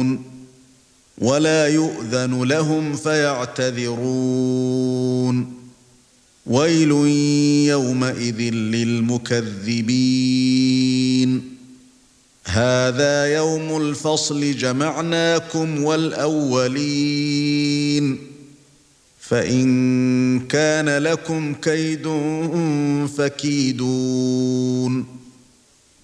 ولا يؤذن لهم فيعتذرون ويل يومئذ للمكذبين هذا يوم الفصل جمعناكم والأولين فإن كان لكم كيد فكيدون